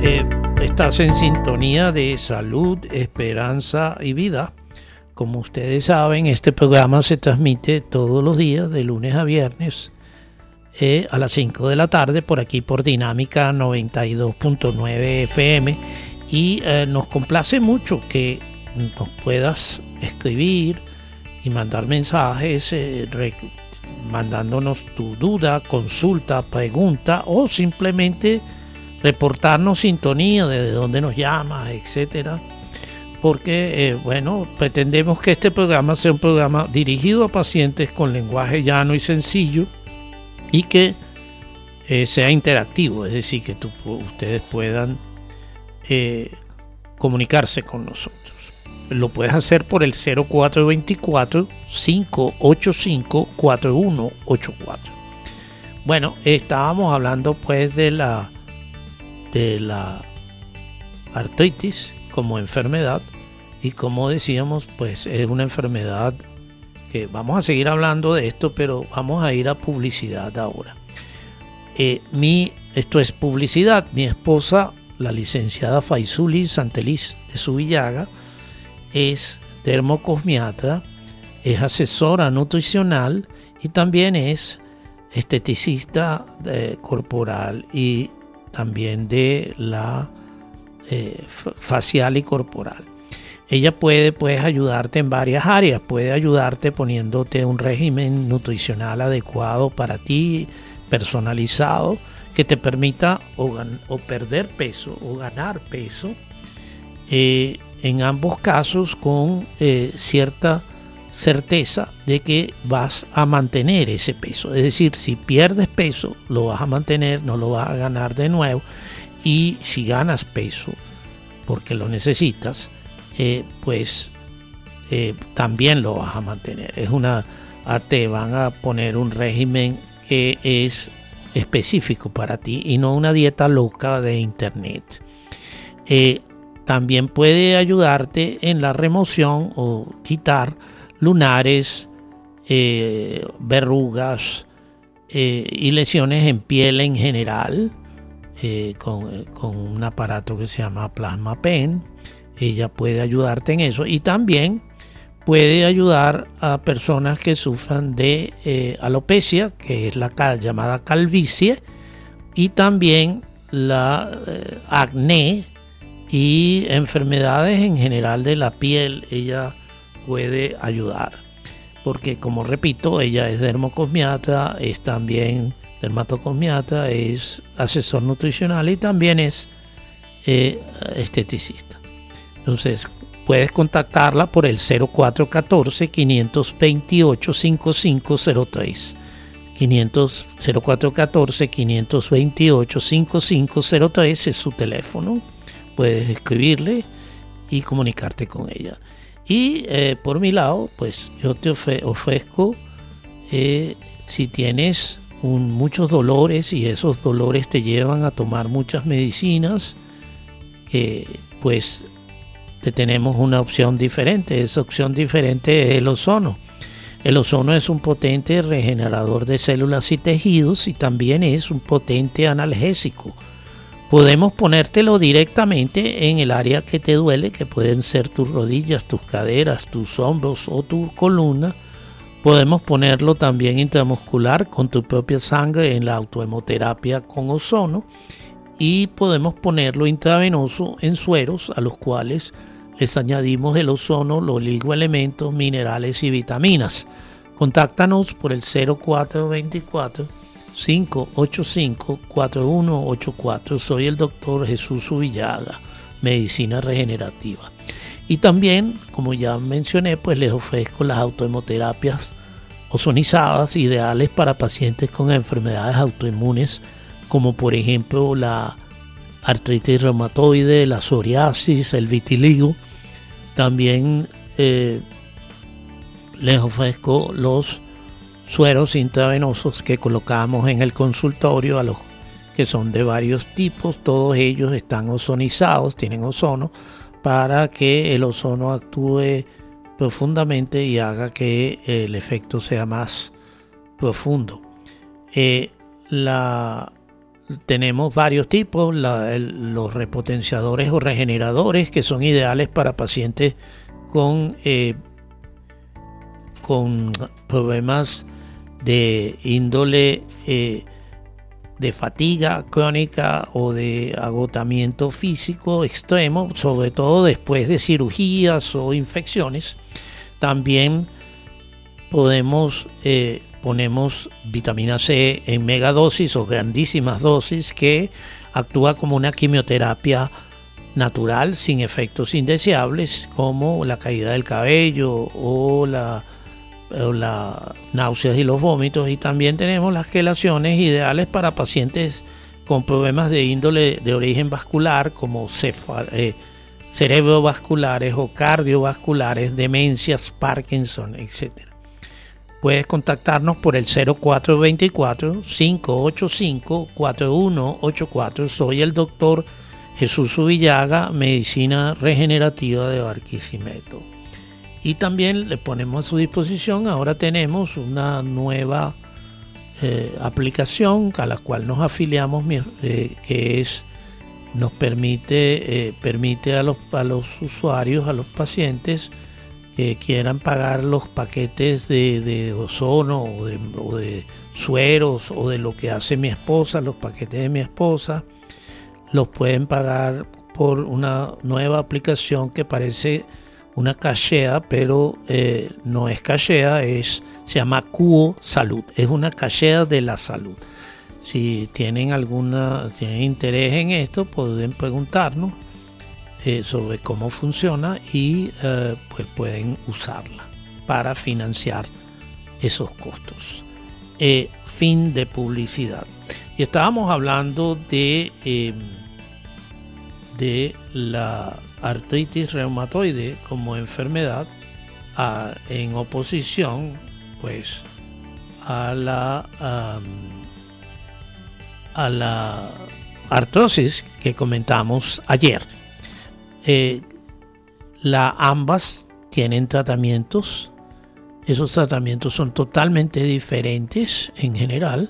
Estás en sintonía de Salud, Esperanza y Vida. Como ustedes saben, este programa se transmite todos los días, de lunes a viernes, a las 5 de la tarde, por aquí por Dinámica 92.9 FM. Y nos complace mucho que nos puedas escribir y mandar mensajes mandándonos tu duda, consulta, pregunta o simplemente reportarnos sintonía, desde dónde nos llamas, etcétera. Porque, pretendemos que este programa sea un programa dirigido a pacientes con lenguaje llano y sencillo y que sea interactivo, es decir, que ustedes puedan comunicarse con nosotros. Lo puedes hacer por el 0424-585-4184. Bueno, estábamos hablando pues de la artritis como enfermedad, y como decíamos, pues es una enfermedad que vamos a seguir hablando de esto, pero vamos a ir a publicidad ahora. Esto es publicidad. Mi esposa, la licenciada Faisuli Santeliz de Subillaga, es dermocosmiatra, es asesora nutricional y también es esteticista corporal y también de la facial y corporal. Ella puede ayudarte en varias áreas. Puede ayudarte poniéndote un régimen nutricional adecuado para ti, personalizado, que te permita o perder peso o ganar peso, en ambos casos con cierta certeza de que vas a mantener ese peso. Es decir, si pierdes peso, lo vas a mantener, no lo vas a ganar de nuevo. Y si ganas peso, porque lo necesitas, también lo vas a mantener. Te van a poner un régimen que es específico para ti y no una dieta loca de internet. También puede ayudarte en la remoción o quitar lunares, verrugas y lesiones en piel en general, con un aparato que se llama Plasma Pen. Ella puede ayudarte en eso, y también puede ayudar a personas que sufran de alopecia, que es la llamada calvicie, y también la acné y enfermedades en general de la piel. Ella puede ayudar, porque, como repito, ella es dermocosmiatra, es también dermatocosmiatra, es asesor nutricional y también es esteticista. Entonces, puedes contactarla por el 0414-528-5503. 0414-528-5503 es su teléfono. Puedes escribirle y comunicarte con ella. Y por mi lado, pues yo te ofrezco, si tienes muchos dolores y esos dolores te llevan a tomar muchas medicinas, pues te tenemos una opción diferente. Esa opción diferente es el ozono. El ozono es un potente regenerador de células y tejidos y también es un potente analgésico. Podemos ponértelo directamente en el área que te duele, que pueden ser tus rodillas, tus caderas, tus hombros o tu columna. Podemos ponerlo también intramuscular con tu propia sangre en la autohemoterapia con ozono, y podemos ponerlo intravenoso en sueros a los cuales les añadimos el ozono, los oligoelementos, minerales y vitaminas. Contáctanos por el 0424-585-4184. Soy el doctor Jesús Subillaga, medicina regenerativa. Y también, como ya mencioné, pues les ofrezco las autohemoterapias ozonizadas, ideales para pacientes con enfermedades autoinmunes, como por ejemplo la artritis reumatoide, la psoriasis, el vitiligo. También les ofrezco los sueros intravenosos que colocamos en el consultorio, a los que son de varios tipos. Todos ellos están ozonizados, tienen ozono, para que el ozono actúe profundamente y haga que el efecto sea más profundo. La tenemos varios tipos, los repotenciadores o regeneradores, que son ideales para pacientes con problemas de índole de fatiga crónica o de agotamiento físico extremo, sobre todo después de cirugías o infecciones. También ponemos vitamina C en megadosis o grandísimas dosis, que actúa como una quimioterapia natural sin efectos indeseables como la caída del cabello o las náuseas y los vómitos. Y también tenemos las quelaciones ideales para pacientes con problemas de índole de origen vascular como cerebrovasculares o cardiovasculares, demencias, Parkinson, etc. Puedes contactarnos por el 0424-585-4184. Soy el doctor Jesús Ubillaga, Medicina Regenerativa de Barquisimeto. Y también le ponemos a su disposición, ahora tenemos una nueva aplicación a la cual nos afiliamos, que nos permite a los usuarios, a los pacientes que quieran pagar los paquetes de ozono o de sueros o de lo que hace mi esposa, los paquetes de mi esposa, los pueden pagar por una nueva aplicación que parece una cachea, pero no es cachea, se llama Cuo Salud, es una cachea de la salud. Si tienen interés en esto, pueden preguntarnos sobre cómo funciona y pues pueden usarla para financiar esos costos. Fin de publicidad. Y estábamos hablando de la artritis reumatoide como enfermedad en oposición pues a la artrosis que comentamos ayer. Ambas tienen tratamientos. Esos tratamientos son totalmente diferentes en general.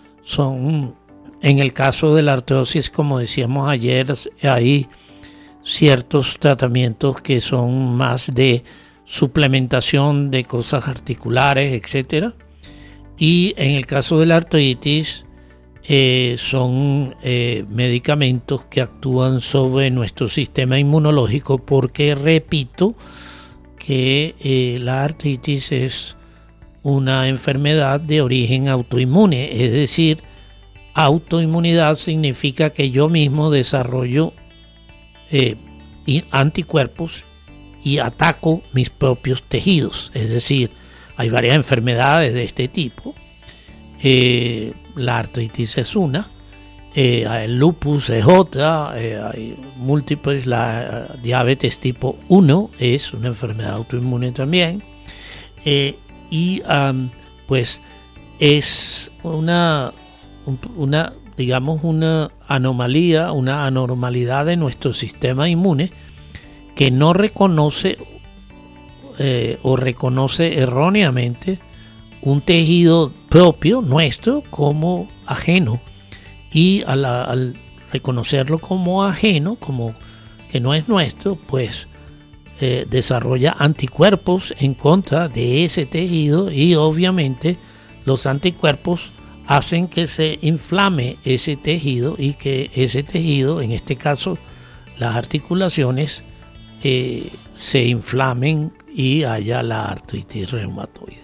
En el caso de la artrosis, como decíamos ayer, hay ciertos tratamientos que son más de suplementación de cosas articulares, etcétera. Y en el caso de la artritis, son medicamentos que actúan sobre nuestro sistema inmunológico, porque repito que la artritis es una enfermedad de origen autoinmune, es decir, autoinmunidad significa que yo mismo desarrollo anticuerpos y ataco mis propios tejidos. Es decir, hay varias enfermedades de este tipo. La artritis es una, el lupus es otra, hay múltiples. La diabetes tipo 1 es una enfermedad autoinmune también. Pues es una anomalía, una anormalidad de nuestro sistema inmune que no reconoce o reconoce erróneamente un tejido propio nuestro como ajeno, y al reconocerlo como ajeno, como que no es nuestro, pues desarrolla anticuerpos en contra de ese tejido, y obviamente los anticuerpos hacen que se inflame ese tejido y que ese tejido, en este caso las articulaciones, se inflamen y haya la artritis reumatoide.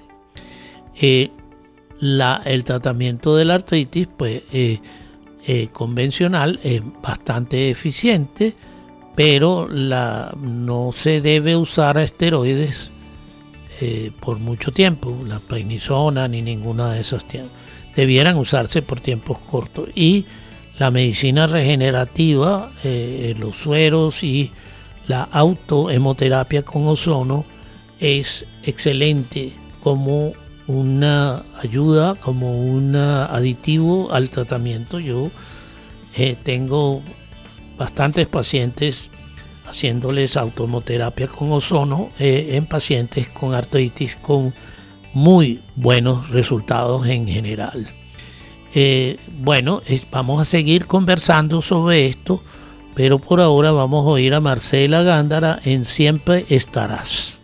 El tratamiento de la artritis pues convencional es bastante eficiente, pero no se debe usar esteroides por mucho tiempo. La prednisona ni ninguna de esas debieran usarse por tiempos cortos, y la medicina regenerativa, los sueros y la autohemoterapia con ozono es excelente como una ayuda, como un aditivo al tratamiento. Yo tengo bastantes pacientes haciéndoles autohemoterapia con ozono en pacientes con artritis con muy buenos resultados en general. bueno, vamos a seguir conversando sobre esto, pero por ahora vamos a oír a Marcela Gándara en Siempre Estarás.